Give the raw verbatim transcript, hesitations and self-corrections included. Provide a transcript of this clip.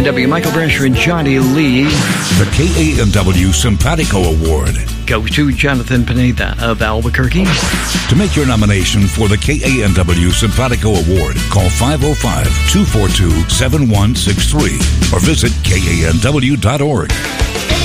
W, Michael Brasher and Johnny Lee. The K A N W Simpatico Award Go to Jonathan Pineda of Albuquerque. To make your nomination for the K A N W Simpatico Award, call five oh five, two four two, seven one six three or visit K A N W dot org.